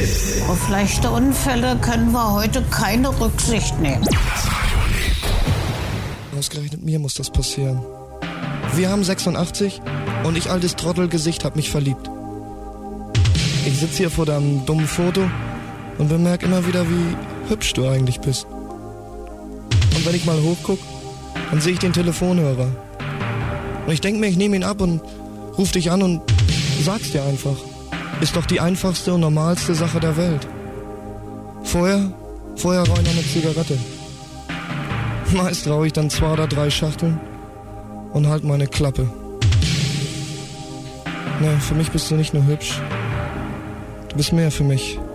Auf leichte Unfälle können wir heute keine Rücksicht nehmen. Ausgerechnet mir muss das passieren. Wir haben 86 und ich, altes Trottelgesicht, hab mich verliebt. Ich sitz hier vor deinem dummen Foto und bemerke immer wieder, wie hübsch du eigentlich bist. Und wenn ich mal hochguck, dann sehe ich den Telefonhörer. Und ich denk mir, ich nehme ihn ab und ruf dich an und sag's dir einfach. Ist doch die einfachste und normalste Sache der Welt. Vorher rauche ich noch eine Zigarette. Meist rauche ich dann 2 oder 3 Schachteln und halt meine Klappe. Na, für mich bist du nicht nur hübsch. Du bist mehr für mich.